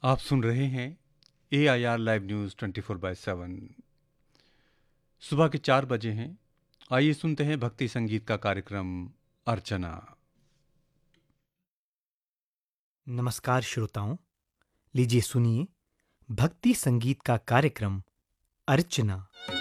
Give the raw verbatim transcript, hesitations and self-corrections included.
आप सुन रहे हैं ए I R live news twenty four by seven. सुबह के चार बजे हैं। आइए सुनते हैं भक्ति संगीत का कार्यक्रम अर्चना। नमस्कार श्रोताओं, लीजिए सुनिए भक्ति संगीत का कार्यक्रम अर्चना।